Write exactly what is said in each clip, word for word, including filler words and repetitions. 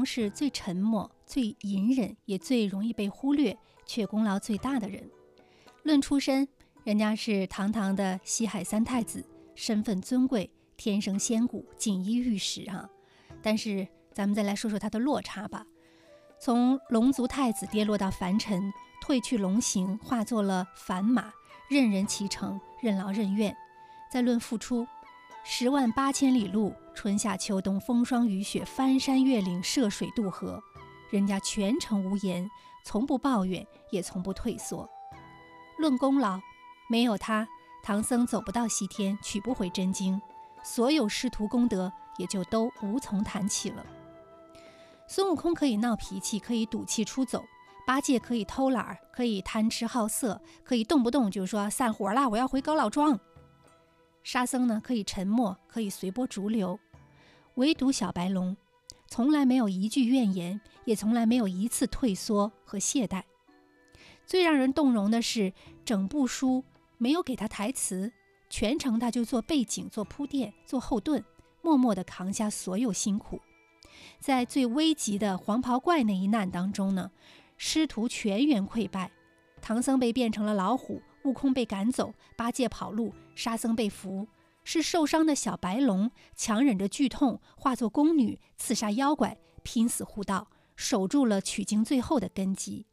公是最沉默、最隐忍，也最容易被忽略，却功劳最大的人。论出身，人家是堂堂的西海三太子，身份尊贵，天生仙骨，锦衣玉食啊。但是咱们再来说说他的落差吧。从龙族太子跌落到凡尘，褪去龙形，化作了凡马，任人骑乘，任劳任怨。再论付出，十万八千里路，春夏秋冬，风霜雨雪，翻山越岭，涉水渡河，人家全程无言，从不抱怨，也从不退缩。论功劳，没有他，唐僧走不到西天，取不回真经，所有师徒功德也就都无从谈起了。孙悟空可以闹脾气，可以赌气出走，八戒可以偷懒，可以贪吃好色，可以动不动就说散伙啦，我要回高老庄。沙僧呢，可以沉默，可以随波逐流，唯独小白龙从来没有一句怨言，也从来没有一次退缩和懈怠。最让人动容的是，整部书没有给他台词，全程他就做背景，做铺垫，做后盾，默默地扛下所有辛苦。在最危急的黄袍怪那一难当中呢，师徒全员溃败，唐僧被变成了老虎，悟空被赶走，八戒跑路，沙僧被俘，是受伤的小白龙强忍着剧痛，化作宫女，刺杀妖怪，拼死护道，守住了取经最后的根基。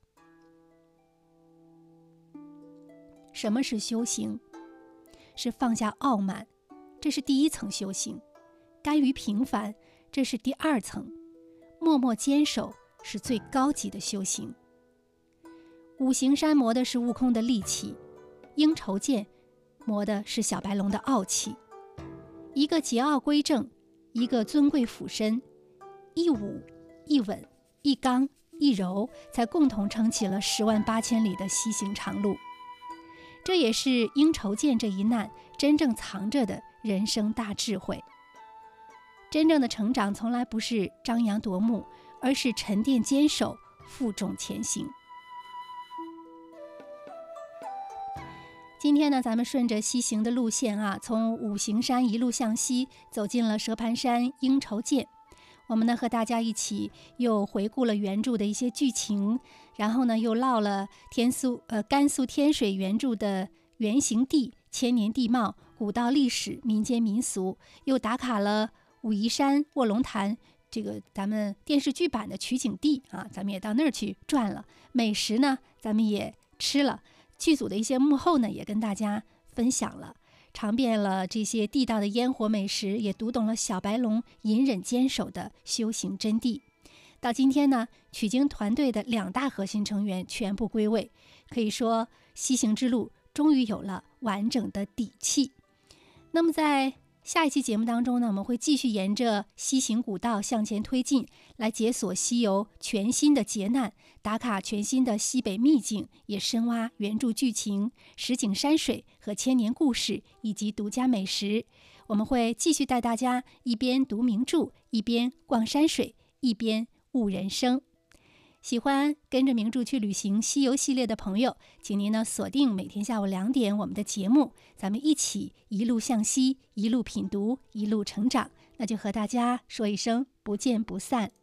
什么是修行？是放下傲慢，这是第一层修行；甘于平凡，这是第二层；默默坚守，是最高级的修行。五行山磨的是悟空的戾气，鹰愁剑磨的是小白龙的傲气。一个桀骜归正，一个尊贵俯身，一武一稳，一刚一柔，才共同撑起了十万八千里的西行长路。这也是鹰愁剑这一难真正藏着的人生大智慧。真正的成长从来不是张扬夺目，而是沉淀坚守，负重前行。今天呢，咱们顺着西行的路线啊，从五行山一路向西，走进了蛇盘山鹰愁涧。我们呢和大家一起又回顾了原著的一些剧情，然后呢又唠了天苏呃甘肃天水原著的原型地、千年地貌、古道历史、民间民俗，又打卡了武夷山卧龙潭这个咱们电视剧版的取景地啊，咱们也到那儿去转了。美食呢，咱们也吃了，剧组的一些幕后呢也跟大家分享了。尝遍了这些地道的烟火美食，也读懂了小白龙隐忍坚守的修行真谛。到今天呢，取经团队的两大核心成员全部归位，可以说西行之路终于有了完整的底气。那么在下一期节目当中呢，我们会继续沿着西行古道向前推进，来解锁西游全新的劫难，打卡全新的西北秘境，也深挖原著剧情、实景山水和千年故事以及独家美食。我们会继续带大家一边读名著，一边逛山水，一边悟人生。喜欢跟着名著去旅行西游系列的朋友，请您呢锁定每天下午两点我们的节目，咱们一起一路向西，一路品读，一路成长。那就和大家说一声不见不散。